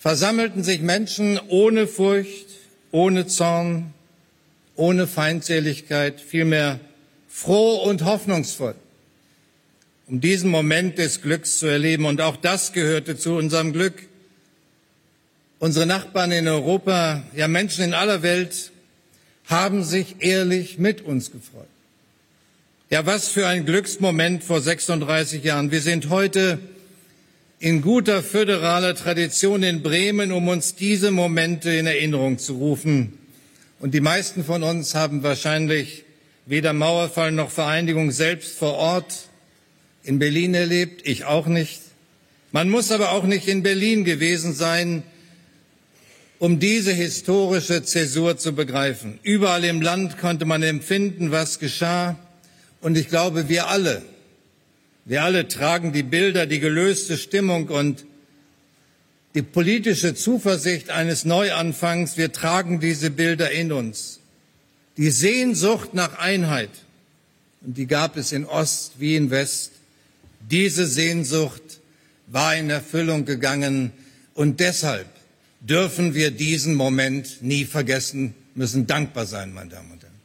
versammelten sich Menschen ohne Furcht, ohne Zorn, ohne Feindseligkeit, vielmehr froh und hoffnungsvoll, um diesen Moment des Glücks zu erleben. Und auch das gehörte zu unserem Glück. Unsere Nachbarn in Europa, ja Menschen in aller Welt, haben sich ehrlich mit uns gefreut. Ja, was für ein Glücksmoment vor 36 Jahren. Wir sind heute in guter föderaler Tradition in Bremen, um uns diese Momente in Erinnerung zu rufen. Und die meisten von uns haben wahrscheinlich weder Mauerfall noch Vereinigung selbst vor Ort in Berlin erlebt, ich auch nicht. Man muss aber auch nicht in Berlin gewesen sein, um diese historische Zäsur zu begreifen. Überall im Land konnte man empfinden, was geschah. Und ich glaube, wir alle tragen die Bilder, die gelöste Stimmung und die politische Zuversicht eines Neuanfangs. Wir tragen diese Bilder in uns. Die Sehnsucht nach Einheit, und die gab es in Ost wie in West. Diese Sehnsucht war in Erfüllung gegangen, und deshalb dürfen wir diesen Moment nie vergessen, müssen dankbar sein, meine Damen und Herren.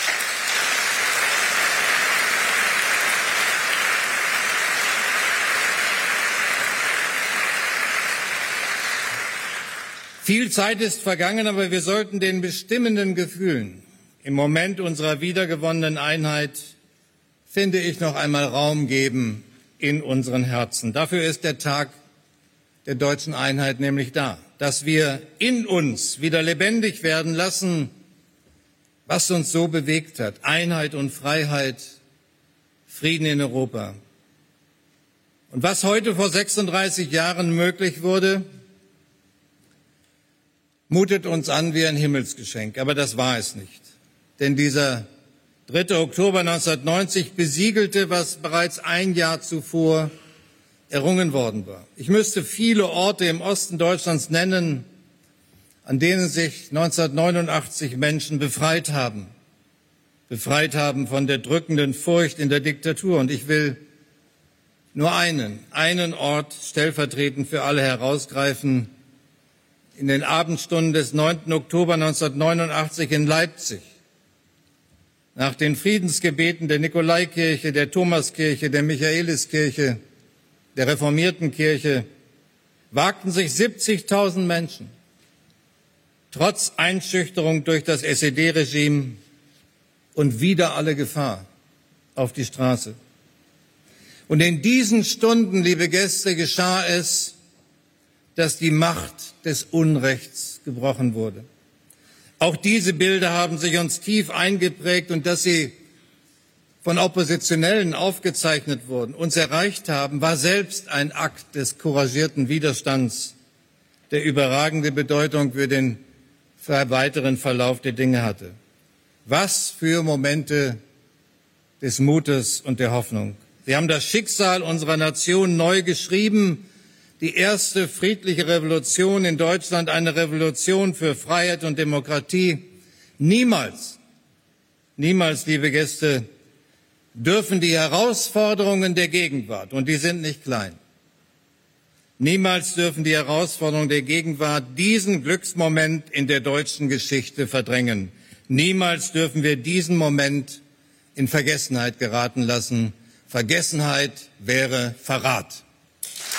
Viel Zeit ist vergangen, aber wir sollten den bestimmenden Gefühlen im Moment unserer wiedergewonnenen Einheit, finde ich, noch einmal Raum geben in unseren Herzen. Dafür ist der Tag der deutschen Einheit nämlich da, dass wir in uns wieder lebendig werden lassen, was uns so bewegt hat. Einheit und Freiheit, Frieden in Europa. Und was heute vor 36 Jahren möglich wurde, mutet uns an wie ein Himmelsgeschenk. Aber das war es nicht. Denn dieser 3. Oktober 1990 besiegelte, was bereits ein Jahr zuvor errungen worden war. Ich müsste viele Orte im Osten Deutschlands nennen, an denen sich 1989 Menschen befreit haben von der drückenden Furcht in der Diktatur. Und ich will nur einen Ort stellvertretend für alle herausgreifen. In den Abendstunden des 9. Oktober 1989 in Leipzig, nach den Friedensgebeten der Nikolaikirche, der Thomaskirche, der Michaeliskirche, der reformierten Kirche, wagten sich 70.000 Menschen, trotz Einschüchterung durch das SED-Regime und wider alle Gefahr, auf die Straße. Und in diesen Stunden, liebe Gäste, geschah es, dass die Macht des Unrechts gebrochen wurde. Auch diese Bilder haben sich uns tief eingeprägt, und dass sie von Oppositionellen aufgezeichnet wurden, uns erreicht haben, war selbst ein Akt des couragierten Widerstands, der überragende Bedeutung für den weiteren Verlauf der Dinge hatte. Was für Momente des Mutes und der Hoffnung. Sie haben das Schicksal unserer Nation neu geschrieben. Die erste friedliche Revolution in Deutschland, eine Revolution für Freiheit und Demokratie. Niemals, liebe Gäste, dürfen die Herausforderungen der Gegenwart, und die sind nicht klein, niemals dürfen die Herausforderungen der Gegenwart diesen Glücksmoment in der deutschen Geschichte verdrängen. Niemals dürfen wir diesen Moment in Vergessenheit geraten lassen. Vergessenheit wäre Verrat.